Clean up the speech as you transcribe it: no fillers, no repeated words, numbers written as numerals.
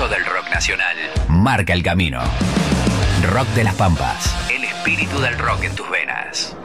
pulso del rock nacional. Marca el camino. Rock de las Pampas. El espíritu del rock en tus venas.